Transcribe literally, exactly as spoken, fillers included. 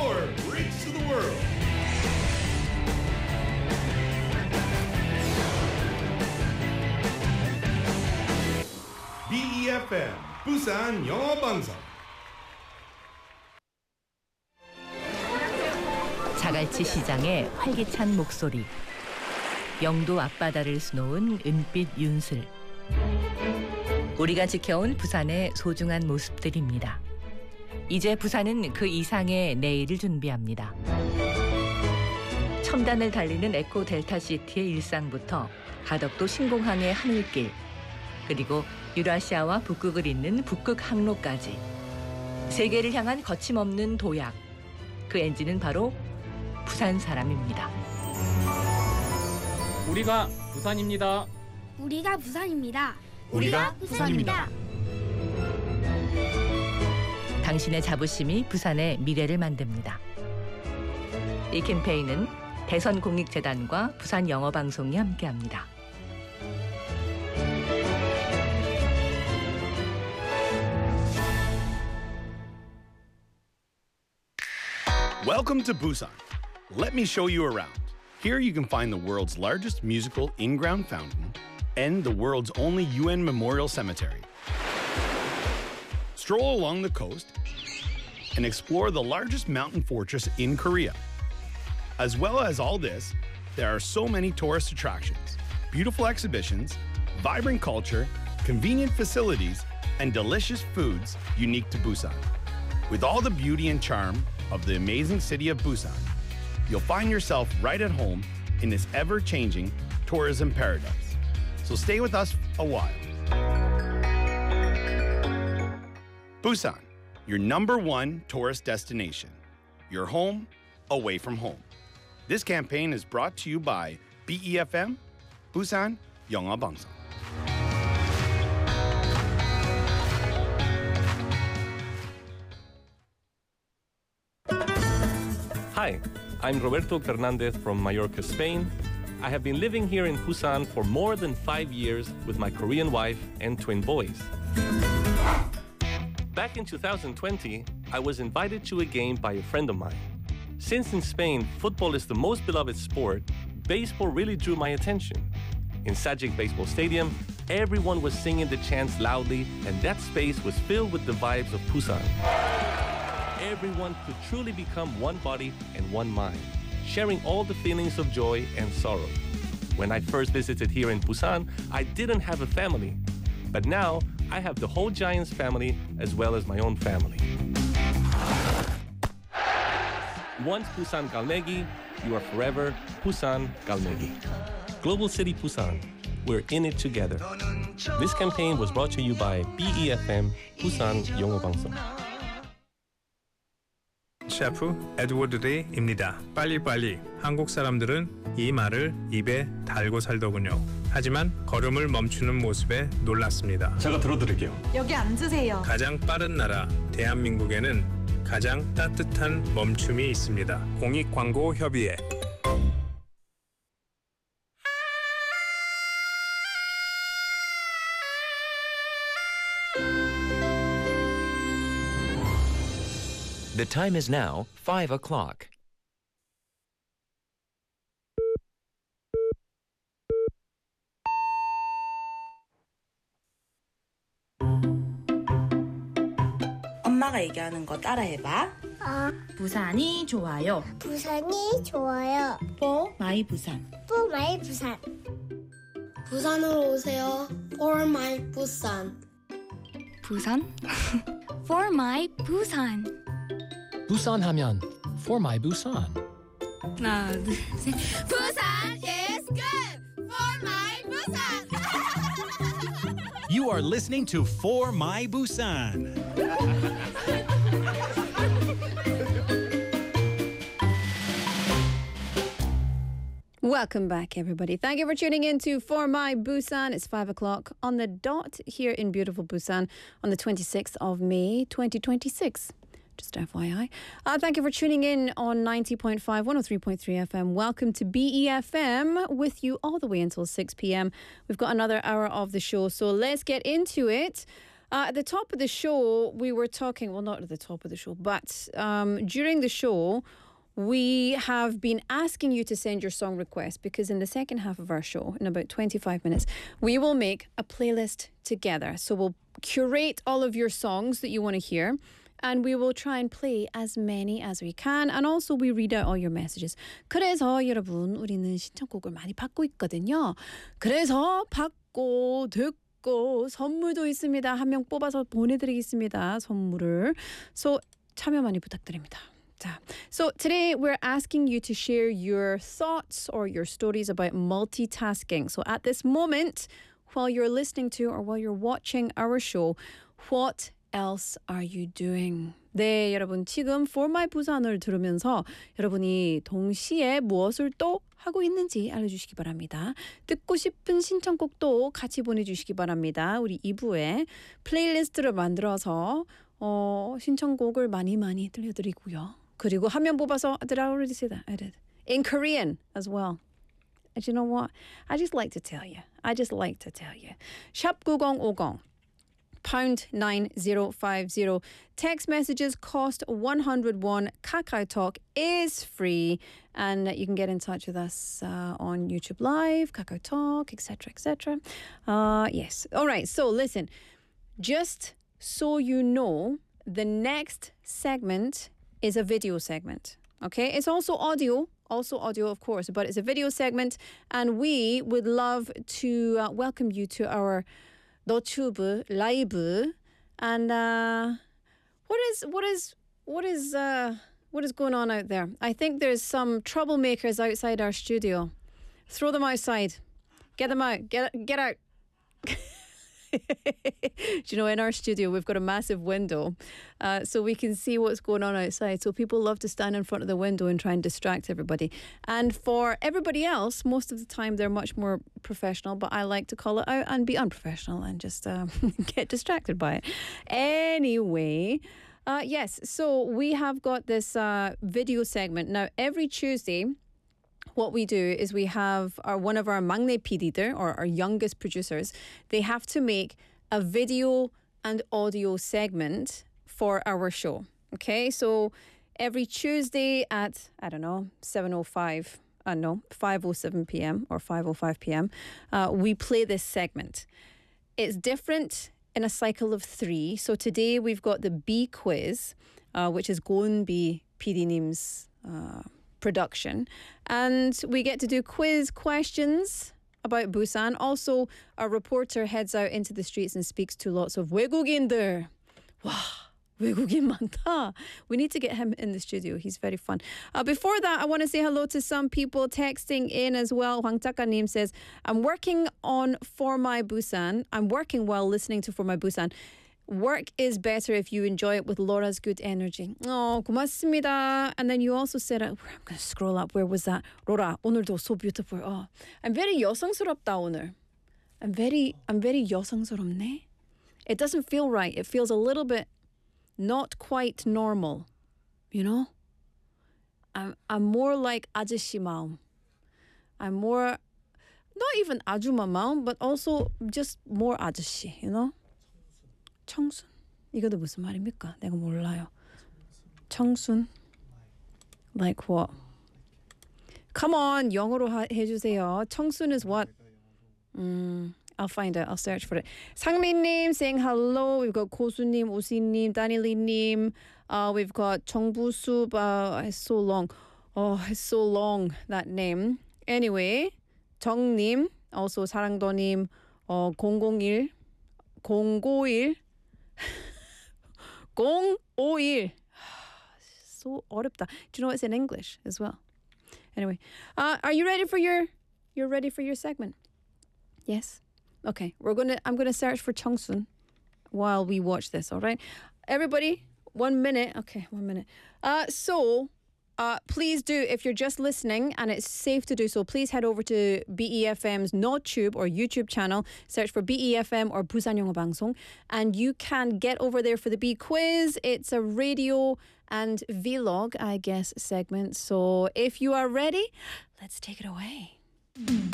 Our Bridge to the World. 비이에프엠 부산 영어 방송. 자갈치 시장의 활기찬 목소리. 영도 앞바다를 수놓은 은빛 윤슬. 우리가 지켜온 부산의 소중한 모습들입니다. 이제 부산은 그 이상의 내일을 준비합니다. 첨단을 달리는 에코 델타 시티의 일상부터 가덕도 신공항의 하늘길, 그리고 유라시아와 북극을 잇는 북극 항로까지 세계를 향한 거침없는 도약. 그 엔진은 바로 부산 사람입니다. 우리가 부산입니다. 우리가 부산입니다. 우리가 부산입니다. 당신의 자부심이 부산의 미래를 만듭니다. 이 캠페인은 대선공익재단과 부산영어방송이 함께합니다. Welcome to Busan. Let me show you around. Here you can find the world's largest musical in-ground fountain and the world's only U N memorial cemetery. Stroll along the coast and explore the largest mountain fortress in Korea. As well as all this, there are so many tourist attractions, beautiful exhibitions, vibrant culture, convenient facilities, and delicious foods unique to Busan. With all the beauty and charm of the amazing city of Busan, you'll find yourself right at home in this ever-changing tourism paradise. So stay with us a while. Busan, your number one tourist destination. Your home, away from home. This campaign is brought to you by B E F M, Busan 영어 방송. Hi, I'm Roberto Fernandez from Mallorca, Spain. I have been living here in Busan for more than five years with my Korean wife and twin boys. Back in two thousand twenty, I was invited to a game by a friend of mine. Since in Spain, football is the most beloved sport, baseball really drew my attention. In Sajic Baseball Stadium, everyone was singing the chants loudly, and that space was filled with the vibes of Busan. Everyone could truly become one body and one mind, sharing all the feelings of joy and sorrow. When I first visited here in Busan, I didn't have a family. But now, I have the whole Giants family as well as my own family. Once Busan Galmegi, you are forever Busan Galmegi. Global City Busan, we're in it together. This campaign was brought to you by B E F M, Busan 영어 방송. 셰프 에드워드 데이입니다. 빨리빨리. 한국 사람들은 이 말을 입에 달고 살더군요. 하지만 걸음을 멈추는 모습에 놀랐습니다. 제가 들어드릴게요. 여기 앉으세요. 가장 빠른 나라 대한민국에는 가장 따뜻한 멈춤이 있습니다. 공익광고협의회. The time is now five o'clock. 엄마가 얘기하는 거 따라해봐. 어, 부산이 좋아요. 부산이 좋아요. For my 부산. For my 부산. 부산으로 오세요. For my 부산. 부산? For my 부산. 부산 하면 For my Busan. 하나, 둘, 셋. 부산 is good. For my 부산. You are listening to For My Busan. Welcome back, everybody. Thank you for tuning in to For My Busan. It's five o'clock on the dot here in beautiful Busan on the twenty-sixth of May, twenty twenty-six. Just F Y I. Uh, thank you for tuning in on ninety point five, one oh three point three F M. Welcome to B E F M with you all the way until six p.m. We've got another hour of the show, so let's get into it. Uh, at the top of the show, we were talking, well, not at the top of the show, but um, during the show, we have been asking you to send your song requests because in the second half of our show, in about twenty-five minutes, we will make a playlist together. So we'll curate all of your songs that you want to hear and we will try and play as many as we can. And also we read out all your messages. 그래서 여러분, 우리는 신청곡을 많이 받고 있거든요. 그래서 받고 듣고 선물도 있습니다. 한 명 뽑아서 보내드리겠습니다. 선물을. So 참여 많이 부탁드립니다. So today we're asking you to share your thoughts or your stories about multitasking. So at this moment, while you're listening to or while you're watching our show, what else are you doing? 네, 여러분 지금 For My 부산을 들으면서 여러분이 동시에 무엇을 또 하고 있는지 알려주시기 바랍니다. 듣고 싶은 신청곡도 같이 보내주시기 바랍니다. 우리 이 부에 플레이리스트를 만들어서 어, 신청곡을 많이 많이 들려드리고요. 그리고 한 명 뽑아서 did I already say that? I did. In Korean as well. And you know what? I just like to tell you. I just like to tell you. 샵 구공오공 pound nine zero five zero. Text messages cost one hundred won. KakaoTalk is free. And you can get in touch with us uh, on YouTube Live, KakaoTalk, et cetera, et cetera. Uh, yes. All right. So listen, just so you know, the next segment is a video segment. Okay? It's also audio. Also audio, of course, but it's a video segment. And we would love to uh, welcome you to our 너튜브 라이브. And uh, what is what is what is uh, what is going on out there? I think there's some troublemakers outside our studio. Throw them outside. Get them out. Get get out. Do you know, in our studio we've got a massive window uh, so we can see what's going on outside. So people love to stand in front of the window and try and distract everybody. And for everybody else, most of the time they're much more professional, but I like to call it out and be unprofessional and just uh, get distracted by it. Anyway, uh, yes, so we have got this uh, video segment. Now, every Tuesday, what we do is we have our one of our 막내 피디들 or our youngest producers. They have to make a video and audio segment for our show. Okay, so every Tuesday at, I don't know, seven oh five, uh, no, five oh seven p.m. or five oh five p.m. Uh, we play this segment. It's different in a cycle of three. So today we've got the B quiz, uh, which is 고은비 피디님's uh, production. And we get to do quiz questions about Busan. Also, our reporter heads out into the streets and speaks to lots of 외국인들. 와, 외국인 많다. We need to get him in the studio. He's very fun. Uh, before that, I want to say hello to some people texting in as well. Hwang Chakanim says, I'm working on For My Busan. I'm working while listening to For My Busan. Work is better if you enjoy it with Laura's good energy. Oh, 고맙습니다. And then you also said, I'm going to scroll up. Where was that? Laura, 오늘도 so beautiful. Oh, I'm very 여성스럽다 오늘. I'm very, I'm very 여성스럽네. It doesn't feel right. It feels a little bit not quite normal. You know? I'm, I'm more like 아저씨 마음. I'm more, not even 아줌마 마음, but also just more 아저씨, you know? 청순? 이것도 무슨 말입니까? 내가 몰라요. 청순? Like what? Come on, 영어로 하, 해주세요. 청순 is what? Mm, I'll find it. I'll search for it. 상민님 saying hello. We've got 고수님, 오시님, 다니리님. Uh, we've got 정부숲. Uh, it's so long. Oh, it's so long, that name. Anyway, 정님, also 사랑도님, uh, 공공일, 공고일. 공오일. So 어렵다. Do you know it's in English as well? Anyway, uh, are you ready for your? You're ready for your segment? Yes. Okay. We're gonna. I'm gonna search for 청순 while we watch this. All right. Everybody, one minute. Okay, one minute. Uh, so. Uh, please do, if you're just listening and it's safe to do so, please head over to B E F M's NoTube or YouTube channel, search for B E F M or 부산 영어 방송, and you can get over there for the B quiz. It's a radio and vlog, I guess, segment. So if you are ready, let's take it away.